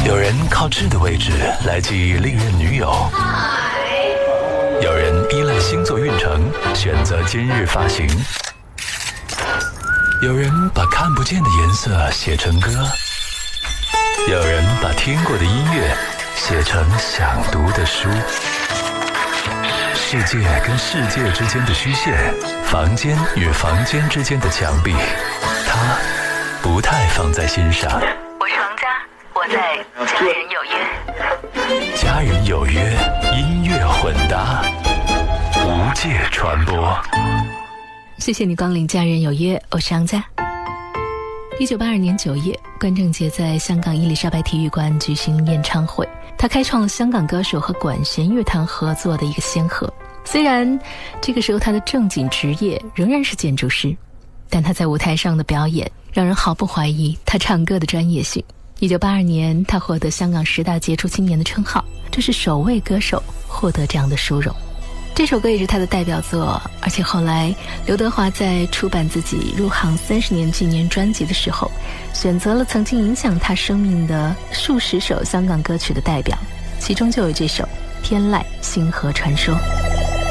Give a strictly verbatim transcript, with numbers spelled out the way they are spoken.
有人靠智的位置来记忆历任女友，有人依赖星座运程选择今日发型，有人把看不见的颜色写成歌，有人把听过的音乐写成想读的书。世界跟世界之间的虚线，房间与房间之间的墙壁，他不太放在心上。 我是王佳，我在家人有约。 家人有约，音乐混搭，无界传播。 谢谢你光临家人有约，我是王佳。一九八二年九月，关正杰在香港伊丽莎白体育馆举行演唱会，他开创了香港歌手和管弦乐团合作的一个先河。虽然这个时候他的正经职业仍然是建筑师，但他在舞台上的表演让人毫不怀疑他唱歌的专业性。一九八二年，他获得香港十大杰出青年的称号，这是首位歌手获得这样的殊荣。这首歌也是他的代表作，而且后来刘德华在出版自己入行三十年纪念专辑的时候，选择了曾经影响他生命的数十首香港歌曲的代表，其中就有这首《天籁星河传说》。